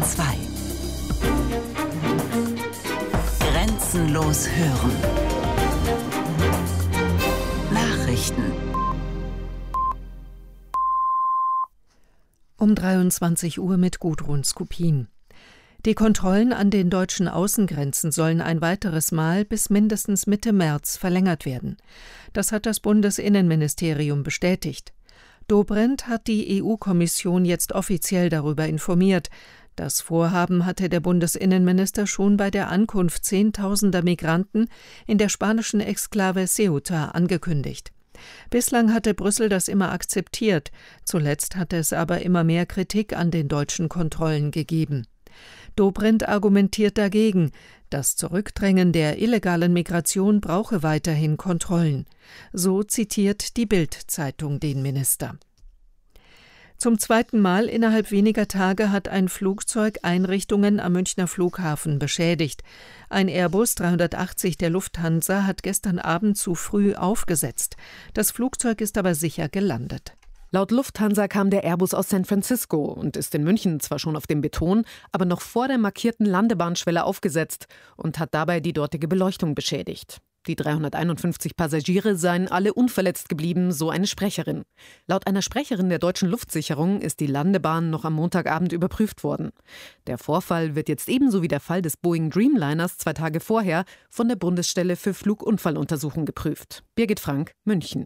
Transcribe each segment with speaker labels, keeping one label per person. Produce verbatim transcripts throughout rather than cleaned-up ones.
Speaker 1: zwei. Grenzenlos hören. Nachrichten.
Speaker 2: Um dreiundzwanzig Uhr mit Gudrun Skupin. Die Kontrollen an den deutschen Außengrenzen sollen ein weiteres Mal bis mindestens Mitte März verlängert werden. Das hat das Bundesinnenministerium bestätigt. Dobrindt hat die E U-Kommission jetzt offiziell darüber informiert. Das Vorhaben hatte der Bundesinnenminister schon bei der Ankunft zehntausender Migranten in der spanischen Exklave Ceuta angekündigt. Bislang hatte Brüssel das immer akzeptiert, zuletzt hatte es aber immer mehr Kritik an den deutschen Kontrollen gegeben. Dobrindt argumentiert dagegen, das Zurückdrängen der illegalen Migration brauche weiterhin Kontrollen. So zitiert die Bild-Zeitung den Minister. Zum zweiten Mal innerhalb weniger Tage hat ein Flugzeug Einrichtungen am Münchner Flughafen beschädigt. Ein Airbus dreihundertachtzig der Lufthansa hat gestern Abend zu früh aufgesetzt. Das Flugzeug ist aber sicher gelandet.
Speaker 3: Laut Lufthansa kam der Airbus aus San Francisco und ist in München zwar schon auf dem Beton, aber noch vor der markierten Landebahnschwelle aufgesetzt und hat dabei die dortige Beleuchtung beschädigt. Die dreihunderteinundfünfzig Passagiere seien alle unverletzt geblieben, so eine Sprecherin. Laut einer Sprecherin der deutschen Luftsicherung ist die Landebahn noch am Montagabend überprüft worden. Der Vorfall wird jetzt ebenso wie der Fall des Boeing Dreamliners zwei Tage vorher von der Bundesstelle für Flugunfalluntersuchung geprüft. Birgit Frank, München.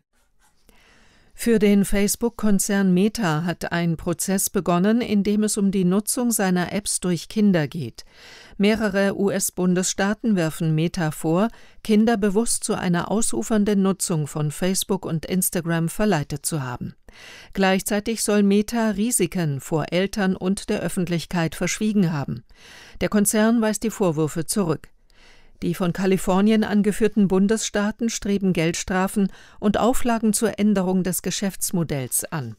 Speaker 2: Für den Facebook-Konzern Meta hat ein Prozess begonnen, in dem es um die Nutzung seiner Apps durch Kinder geht. Mehrere U S-Bundesstaaten werfen Meta vor, Kinder bewusst zu einer ausufernden Nutzung von Facebook und Instagram verleitet zu haben. Gleichzeitig soll Meta Risiken vor Eltern und der Öffentlichkeit verschwiegen haben. Der Konzern weist die Vorwürfe zurück. Die von Kalifornien angeführten Bundesstaaten streben Geldstrafen und Auflagen zur Änderung des Geschäftsmodells an.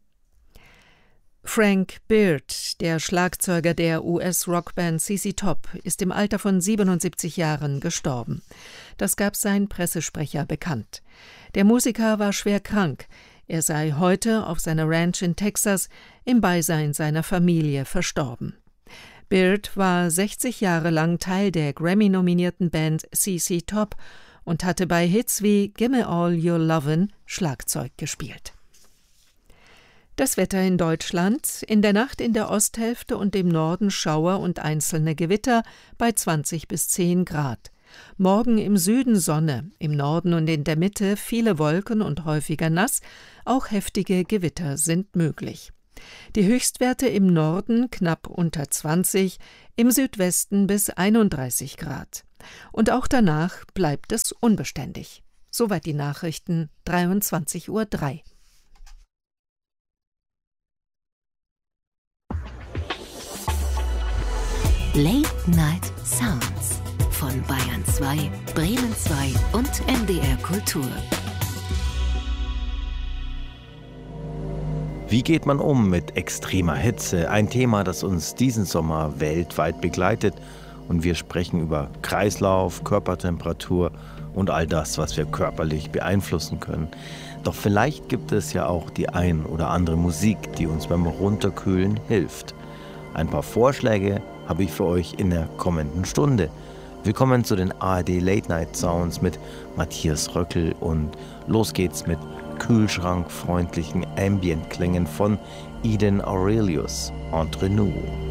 Speaker 2: Frank Beard, der Schlagzeuger der U S-Rockband Z Z Top, ist im Alter von siebenundsiebzig Jahren gestorben. Das gab sein Pressesprecher bekannt. Der Musiker war schwer krank. Er sei heute auf seiner Ranch in Texas im Beisein seiner Familie verstorben. Beard war sechzig Jahre lang Teil der Grammy-nominierten Band Z Z Top und hatte bei Hits wie Gimme All Your Lovin' Schlagzeug gespielt. Das Wetter in Deutschland: In der Nacht in der Osthälfte und im Norden Schauer und einzelne Gewitter bei zwanzig bis zehn Grad. Morgen im Süden Sonne, im Norden und in der Mitte viele Wolken und häufiger nass, auch heftige Gewitter sind möglich. Die Höchstwerte im Norden knapp unter zwanzig, im Südwesten bis einunddreißig Grad. Und auch danach bleibt es unbeständig. Soweit die Nachrichten, dreiundzwanzig Uhr drei.
Speaker 1: Late Night Sounds von Bayern zwei, Bremen zwei und M D R Kultur.
Speaker 4: Wie geht man um mit extremer Hitze? Ein Thema, das uns diesen Sommer weltweit begleitet. Und wir sprechen über Kreislauf, Körpertemperatur und all das, was wir körperlich beeinflussen können. Doch vielleicht gibt es ja auch die ein oder andere Musik, die uns beim Runterkühlen hilft. Ein paar Vorschläge habe ich für euch in der kommenden Stunde. Willkommen zu den A R D Late Night Sounds mit Matthias Röckel und los geht's mit kühlschrankfreundlichen Ambient-Klängen von Eden Aurelius, Entre nous.